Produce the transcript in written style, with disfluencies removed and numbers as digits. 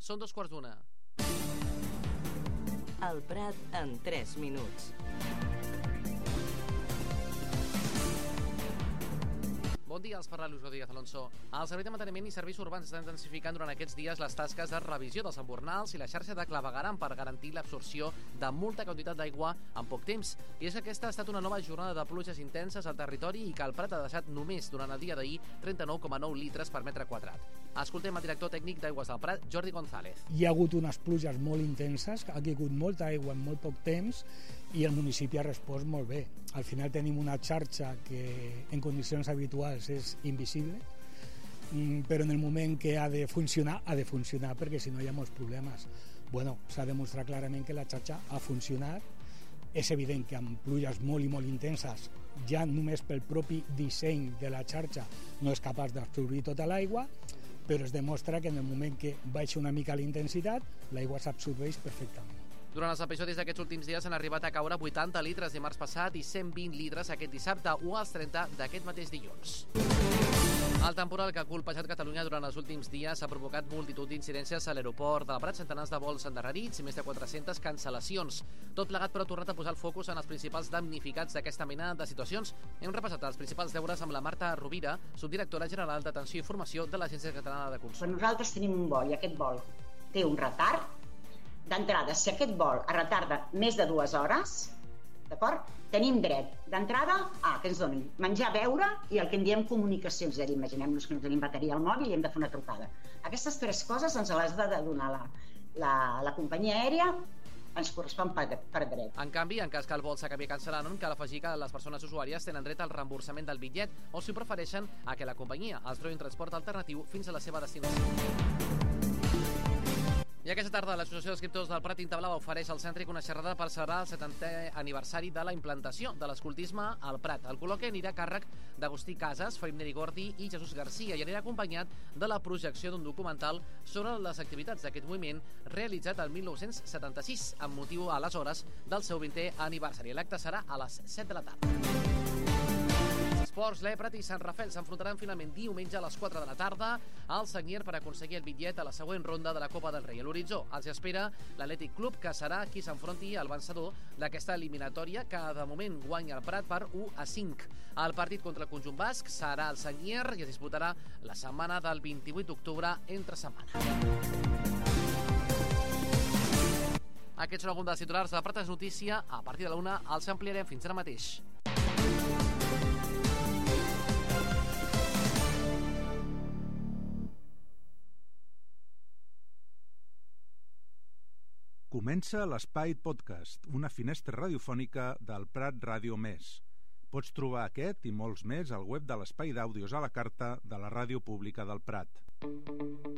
Són 2:15. El Prat en 3 minuts. Bon dia, els parla Luis Rodríguez Alonso. El Servei de Manteniment i Serveis Urbans està intensificant durant aquests dies les tasques de revisió dels embornals i la xarxa de clavegueram per garantir l'absorció de molta quantitat d'aigua en poc temps. I és que aquesta ha estat una nova jornada de pluges intenses al territori i que el Prat ha deixat només durant el dia d'ahir 39,9 litres per metre quadrat. Escoltem el director tècnic d'Aigües del Prat, Jordi González. Hi ha hagut unes pluges molt intenses, ha caigut molta aigua en molt poc temps i el municipi ha respost molt bé. Al final tenim una xarxa que en condicions habituals és invisible, però en el moment que ha de funcionar perquè si no hi ha molts problemes. Bueno, s'ha demostrat clarament que la xarxa ha funcionat. És evident que amb pluges molt i molt intenses, ja només pel propi disseny de la xarxa no és capaç d'absorbir tota l'aigua, però es demostra que en el moment que baixa una mica la intensitat, l'aigua s'absorbeix perfectament. Durant els episodis d'aquests últims dies han arribat a caure 80 litres dimarts passat i 120 litres aquest dissabte o als 30 d'aquest mateix dilluns. El temporal que ha colpejat Catalunya durant els últims dies ha provocat multitud d'incidències a l'aeroport del Prat, centenars de vols endarrerits i més de 400 cancel·lacions. Tot plegat, però, ha tornat a posar el focus en els principals damnificats d'aquesta mena de situacions. Hem repassat els principals deures amb la Marta Rovira, subdirectora general d'Atenció i Informació de l'Agència Catalana de Consum. Nosaltres tenim un vol i aquest vol té un retard. D'entrada, si aquest vol es retarda més de 2 hores, d'acord? Tenim dret d'entrada a que ens donin menjar, beure i el que en diem comunicacions. És a dir, imaginem-nos que no tenim bateria al mòbil i hem de fer una trucada. Aquestes 3 coses ens les ha de donar la companyia aèria, ens correspon per dret. En canvi, en cas que el vol s'acabi cancel·lant, cal afegir que les persones usuàries tenen dret al reemborsament del bitllet o, si ho prefereixen, a que la companyia els trobi un transport alternatiu fins a la seva destinació. I aquesta tarda l'Associació d'Escriptors del Prat Tinta Blava ofereix al Cèntric una xerrada per celebrar el 70è aniversari de la implantació de l'escoltisme al Prat. El col·loqui anirà a càrrec d'Agustí Casas, Felip Neri Gordi i Jesús Garcia i anirà acompanyat de la projecció d'un documental sobre les activitats d'aquest moviment realitzat el 1976 amb motiu, aleshores, del seu 20è aniversari. L'acte serà a les 7 de la tarda. Esports, l'Eprat i Sant Rafel s'enfrontaran finalment diumenge a les 4 de la tarda al Sagnier per aconseguir el bitllet a la següent ronda de la Copa del Rei. A l'horitzó els espera l'Atlètic Club, que serà qui s'enfronti al vencedor d'aquesta eliminatòria, que de moment guanya el Prat per 1-5. El partit contra el conjunt basc serà al Sagnier i es disputarà la setmana del 28 d'octubre entre setmana. Aquests són alguns dels titulars de Prat és Notícia. A partir de la 1 els ampliarem. Fins ara mateix. Comença l'Espai Podcast, una finestra radiofònica del Prat Ràdio Més. Pots trobar aquest i molts més al web de l'Espai d'Àudios a la carta de la Ràdio Pública del Prat.